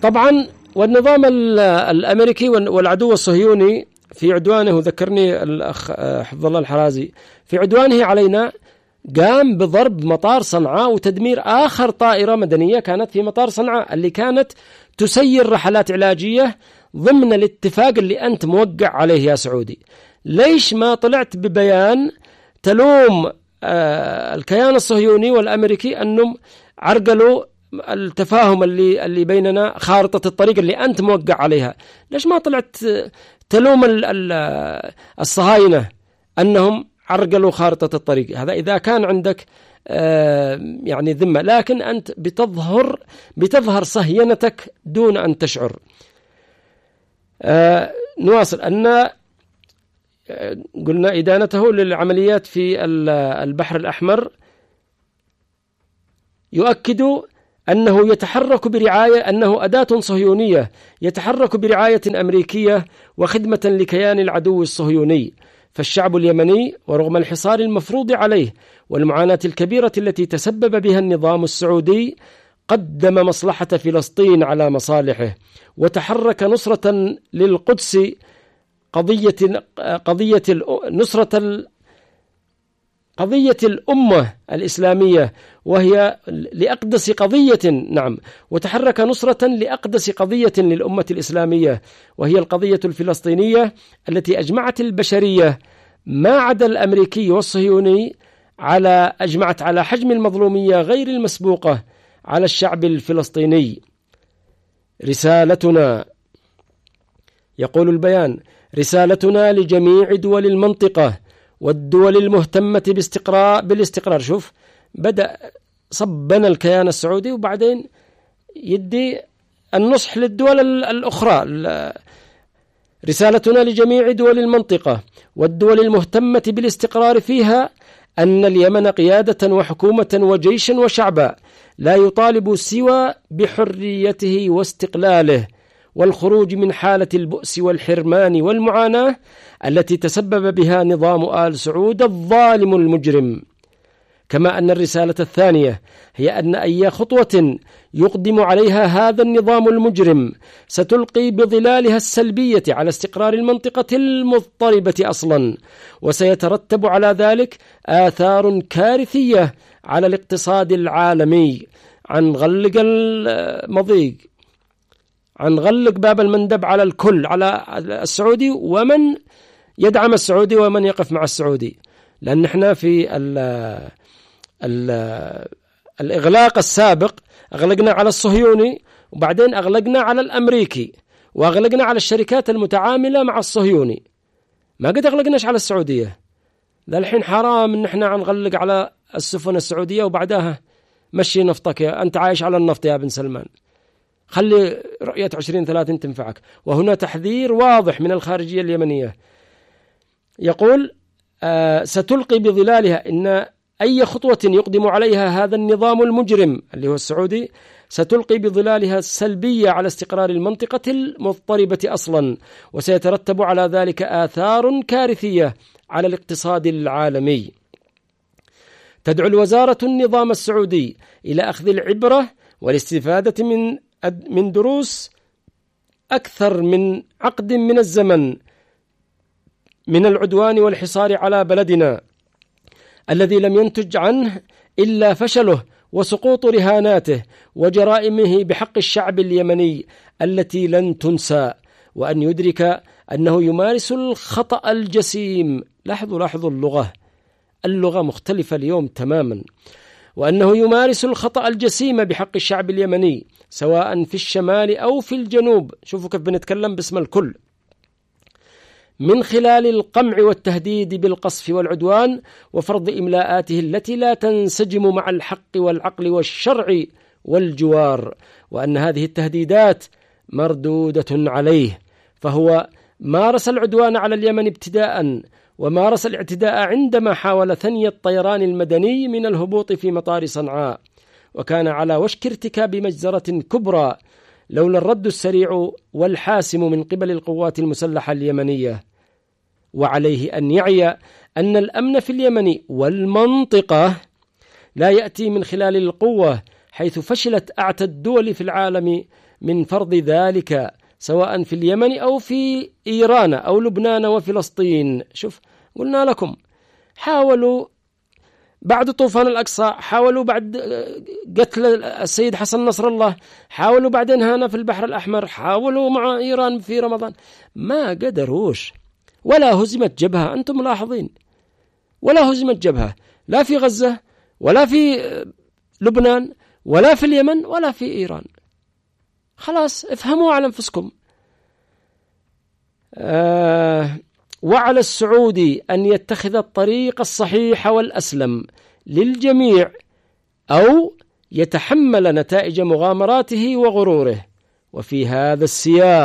طبعا والنظام الأمريكي والعدو الصهيوني في عدوانه، ذكرني الأخ حفظ الله الحرازي، في عدوانه علينا قام بضرب مطار صنعاء وتدمير آخر طائرة مدنية كانت في مطار صنعاء اللي كانت تسير رحلات علاجية ضمن الاتفاق اللي أنت موقع عليه يا سعودي. ليش ما طلعت ببيان تلوم الكيان الصهيوني والأمريكي أنهم عرقلوا التفاهم اللي بيننا، خارطة الطريق اللي أنت موقع عليها؟ ليش ما طلعت تلوم الصهاينة أنهم عرقلوا خارطة الطريق؟ هذا إذا كان عندك يعني ذمة، لكن أنت بتظهر صهينتك دون أن تشعر. نواصل أن قلنا إدانته للعمليات في البحر الأحمر، يؤكد أنه يتحرك برعاية، أنه أداة صهيونية يتحرك برعاية أمريكية وخدمة لكيان العدو الصهيوني. فالشعب اليمني ورغم الحصار المفروض عليه والمعاناة الكبيرة التي تسبب بها النظام السعودي قدم مصلحة فلسطين على مصالحه، وتحرك نصرة للقدس، قضية الأمة الإسلامية، وهي لأقدس قضية، نعم، وتحرك نصرة لأقدس قضية للأمة الإسلامية، وهي القضية الفلسطينية التي أجمعت البشرية ما عدا الأمريكي والصهيوني أجمعت على حجم المظلومية غير المسبوقة على الشعب الفلسطيني. رسالتنا، يقول البيان، رسالتنا لجميع دول المنطقة والدول المهتمة بالاستقرار. شوف، بدأ صبنا الكيان السعودي وبعدين يدي النصح للدول الأخرى. رسالتنا لجميع دول المنطقة والدول المهتمة بالاستقرار فيها أن اليمن قيادة وحكومة وجيشا وشعبا لا يطالب سوى بحريته واستقلاله والخروج من حالة البؤس والحرمان والمعاناة التي تسبب بها نظام آل سعود الظالم المجرم. كما أن الرسالة الثانية هي أن أي خطوة يقدم عليها هذا النظام المجرم ستلقي بظلالها السلبية على استقرار المنطقة المضطربة أصلا، وسيترتب على ذلك آثار كارثية على الاقتصاد العالمي. غلق المضيق، غلق باب المندب على الكل، على السعودي ومن يدعم السعودي ومن يقف مع السعودي، لأن احنا في الإغلاق السابق أغلقنا على الصهيوني، وبعدين أغلقنا على الأمريكي، وأغلقنا على الشركات المتعاملة مع الصهيوني، ما قد أغلقناش على السعودية. ذا الحين حرام إن احنا نغلق على السفن السعودية وبعدها مشي نفطك، أنت عايش على النفط يا بن سلمان، خلي رؤية 2030 تنفعك. وهنا تحذير واضح من الخارجية اليمنية، يقول ستلقي بظلالها إن أي خطوة يقدم عليها هذا النظام المجرم اللي هو السعودي ستلقي بظلالها السلبية على استقرار المنطقة المضطربة أصلا، وسيترتب على ذلك آثار كارثية على الاقتصاد العالمي. تدعو الوزارة النظام السعودي إلى أخذ العبرة والاستفادة من دروس أكثر من عقد من الزمن من العدوان والحصار على بلدنا الذي لم ينتج عنه إلا فشله وسقوط رهاناته وجرائمه بحق الشعب اليمني التي لن تنسى، وأن يدرك أنه يمارس الخطأ الجسيم. لاحظوا اللغة مختلفة اليوم تماما. وأنه يمارس الخطأ الجسيم بحق الشعب اليمني سواء في الشمال أو في الجنوب، شوفوا كيف بنتكلم باسم الكل، من خلال القمع والتهديد بالقصف والعدوان وفرض إملاءاته التي لا تنسجم مع الحق والعقل والشرع والجوار، وأن هذه التهديدات مردودة عليه، فهو مارس العدوان على اليمن ابتداء، ومارس الاعتداء عندما حاول ثني الطيران المدني من الهبوط في مطار صنعاء، وكان على وشك ارتكاب مجزرة كبرى لولا الرد السريع والحاسم من قبل القوات المسلحة اليمنية. وعليه أن يعي أن الأمن في اليمن والمنطقة لا يأتي من خلال القوة، حيث فشلت أعتى الدول في العالم من فرض ذلك سواء في اليمن أو في إيران أو لبنان وفلسطين. شوف قلنا لكم حاولوا بعد طوفان الأقصى، حاولوا بعد قتل السيد حسن نصر الله، حاولوا بعدين هنا في البحر الأحمر، حاولوا مع إيران في رمضان، ما قدروش، ولا هزمت جبهة. أنتم ملاحظين ولا هزمت جبهة، لا في غزة ولا في لبنان ولا في اليمن ولا في إيران. خلاص افهموا على أنفسكم. وعلى السعودي أن يتخذ الطريق الصحيح والأسلم للجميع أو يتحمل نتائج مغامراته وغروره. وفي هذا السياق